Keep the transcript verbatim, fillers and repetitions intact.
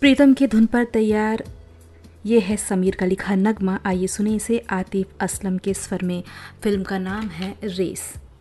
प्रीतम की धुन पर तैयार ये है समीर का लिखा नगमा। आइए सुने इसे आतिफ असलम के स्वर में। फिल्म का नाम है रेस।